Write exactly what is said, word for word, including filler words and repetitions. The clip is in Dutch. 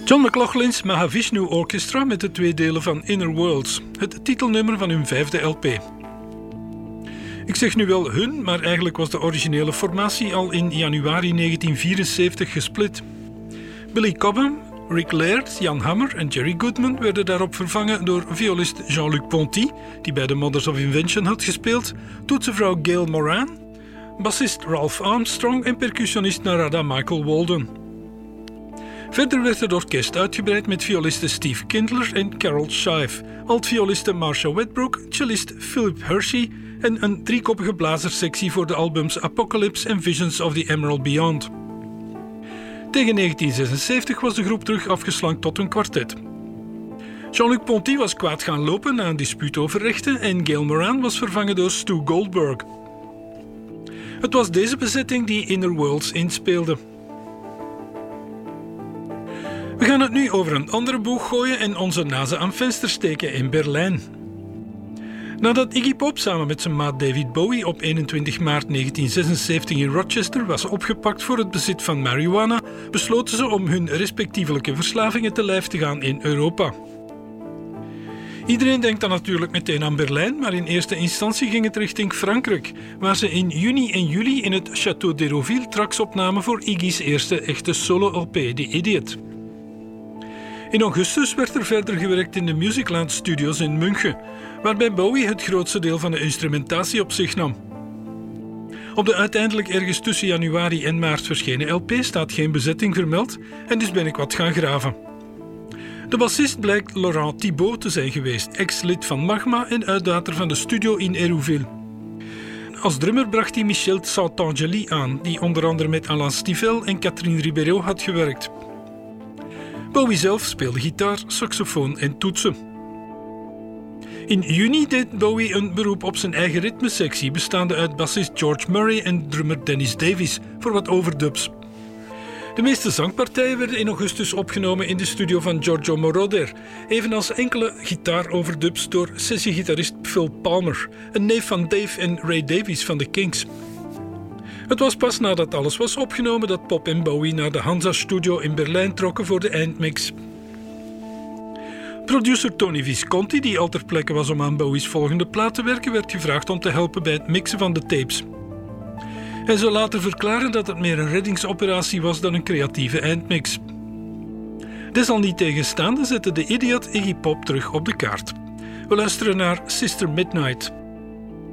John McLaughlin's Mahavishnu Orchestra met de twee delen van Inner Worlds, het titelnummer van hun vijfde L P. Ik zeg nu wel hun, maar eigenlijk was de originele formatie al in januari negentien vierenzeventig gesplit. Billy Cobham, Rick Laird, Jan Hammer en Jerry Goodman werden daarop vervangen door violist Jean-Luc Ponty, die bij de Mothers of Invention had gespeeld, toetsenvrouw Gail Moran, bassist Ralph Armstrong en percussionist Narada Michael Walden. Verder werd het orkest uitgebreid met violisten Steve Kindler en Carol Shive, altviooliste Marsha Wedbrook, cellist Philip Hershey en een driekoppige blazerssectie voor de albums Apocalypse en Visions of the Emerald Beyond. Tegen negentien zesenzeventig was de groep terug afgeslankt tot een kwartet. Jean-Luc Ponty was kwaad gaan lopen na een dispuut over rechten en Gail Moran was vervangen door Stu Goldberg. Het was deze bezetting die Inner Worlds inspeelde. We gaan het nu over een andere boeg gooien en onze nazen aan vensters steken in Berlijn. Nadat Iggy Pop samen met zijn maat David Bowie op eenentwintig maart negentien zesenzeventig in Rochester was opgepakt voor het bezit van marihuana, besloten ze om hun respectievelijke verslavingen te lijf te gaan in Europa. Iedereen denkt dan natuurlijk meteen aan Berlijn, maar in eerste instantie ging het richting Frankrijk, waar ze in juni en juli in het Château d'Hérouville tracks opnamen voor Iggy's eerste echte solo-L P, The Idiot. In augustus werd er verder gewerkt in de Musicland Studios in München, waarbij Bowie het grootste deel van de instrumentatie op zich nam. Op de uiteindelijk ergens tussen januari en maart verschenen L P staat geen bezetting vermeld en dus ben ik wat gaan graven. De bassist blijkt Laurent Thibault te zijn geweest, ex-lid van Magma en uitdater van de studio in Hérouville. Als drummer bracht hij Michel Santangeli aan, die onder andere met Alain Stivell en Catherine Ribeiro had gewerkt. Bowie zelf speelde gitaar, saxofoon en toetsen. In juni deed Bowie een beroep op zijn eigen ritmesectie, bestaande uit bassist George Murray en drummer Dennis Davis, voor wat overdubs. De meeste zangpartijen werden in augustus opgenomen in de studio van Giorgio Moroder, evenals enkele gitaaroverdubs door sessiegitarist Phil Palmer, een neef van Dave en Ray Davies van de Kinks. Het was pas nadat alles was opgenomen dat Pop en Bowie naar de Hansa-studio in Berlijn trokken voor de eindmix. Producer Tony Visconti, die al ter plekke was om aan Bowie's volgende plaat te werken, werd gevraagd om te helpen bij het mixen van de tapes. Hij zou later verklaren dat het meer een reddingsoperatie was dan een creatieve eindmix. Desalniettegenstaande zette de Idiot Iggy Pop terug op de kaart. We luisteren naar Sister Midnight.